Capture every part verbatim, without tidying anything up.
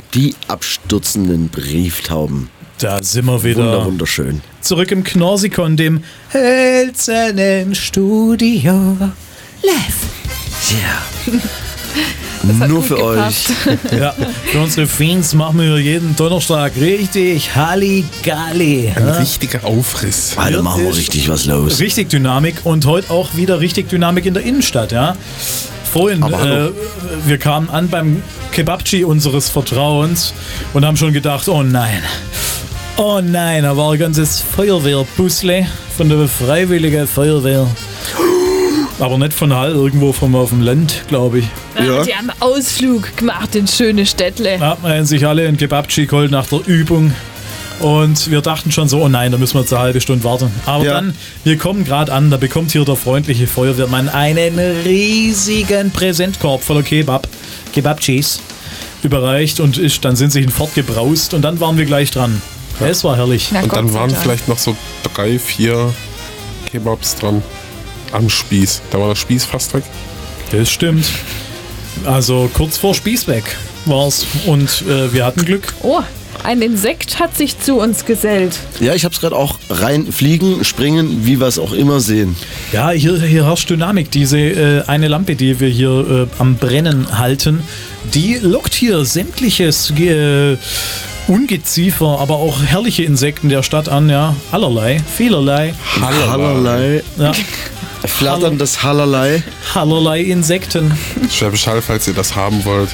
Die abstürzenden Brieftauben. Da sind wir wieder. Wunder, wunderschön. Zurück im Knorsikon, dem hölzernen Studio. Live. Ja. hat Nur gut für gepasst. euch. Ja, für unsere Fans machen wir jeden Donnerstag richtig Halligalli. Ein Ja? richtiger Aufriss. Alter, machen wir ist richtig was los. Richtig Dynamik und heute auch wieder richtig Dynamik in der Innenstadt, ja. Vorhin, Aber hallo. äh, wir kamen an beim Kebabchi unseres Vertrauens und haben schon gedacht, oh nein, oh nein, da war ein ganzes Feuerwehrbusle von der Freiwilligen Feuerwehr. Aber nicht von Hall, irgendwo vom auf dem Land, glaube ich. Ja. Die haben Ausflug gemacht in schöne Städtle. Da haben sich alle in Kebabchi geholt nach der Übung. Und wir dachten schon so, oh nein, da müssen wir jetzt eine halbe Stunde warten. Aber Ja. dann, wir kommen gerade an, da bekommt hier der freundliche Feuerwehrmann einen riesigen Präsentkorb voller Kebab, Kebabchis überreicht und ist, dann sind sie hinfortgebraust und dann waren wir gleich dran. Ja, es war herrlich. Na Und Gott dann sei waren Dank. vielleicht noch so drei, vier Kebabs dran am Spieß. Da war der Spieß fast weg. Das stimmt. Also kurz vor Spieß weg war's und äh, wir hatten Glück. Oh, ein Insekt hat sich zu uns gesellt. Ja, ich hab's gerade auch reinfliegen, springen, wie wir es auch immer sehen. Ja, hier, hier herrscht Dynamik. Diese äh, eine Lampe, die wir hier äh, am Brennen halten, die lockt hier sämtliches äh, Ungeziefer, aber auch herrliche Insekten der Stadt an, ja. Allerlei, vielerlei, Hallerlei. ja, Flatterndes Hallerlei. allerlei Insekten. Schwäbisch Hall, falls ihr das haben wollt.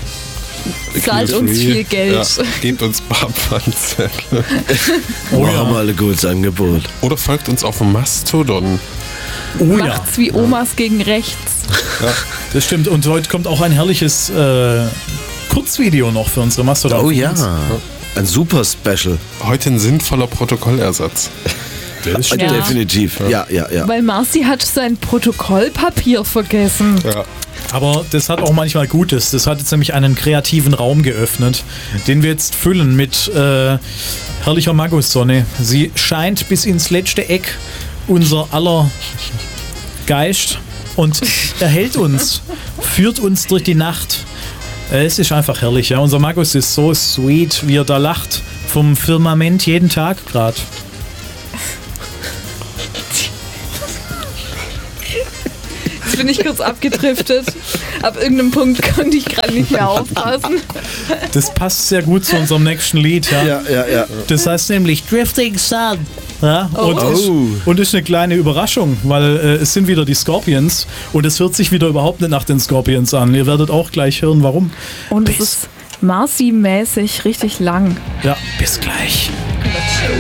Zahlt uns viel Geld. Ja, gebt uns Barpfandzettel. Oh, ja. haben wir alle gutes Angebot. Oder folgt uns auf dem Mastodon. Oh ja, Macht's wie Omas gegen rechts. das stimmt. Und heute kommt auch ein herrliches äh, Kurzvideo noch für unsere Mastodon. Oh ja. Ein super Special. Heute ein sinnvoller Protokollersatz. Das stimmt. Ja. Definitiv. Ja, ja, ja. Weil Marci hat sein Protokollpapier vergessen. Ja. Aber das hat auch manchmal Gutes. Das hat jetzt nämlich einen kreativen Raum geöffnet, den wir jetzt füllen mit äh, herrlicher Magussonne. Sie scheint bis ins letzte Eck unser aller Geist und erhält uns, führt uns durch die Nacht. Äh, Es ist einfach herrlich. Ja. Unser Magus ist so sweet, wie er da lacht vom Firmament jeden Tag gerade. Jetzt bin ich kurz abgedriftet. Ab irgendeinem Punkt konnte ich gerade nicht mehr aufpassen. Das passt sehr gut zu unserem nächsten Lied. Ja. Ja, ja, ja. Das heißt nämlich Drifting Sun. Ja, und, Oh. ist, und ist eine kleine Überraschung, weil äh, es sind wieder die Scorpions und es hört sich wieder überhaupt nicht nach den Scorpions an. Ihr werdet auch gleich hören, warum. Und es Bis- ist Marci-mäßig richtig lang. Ja, bis gleich.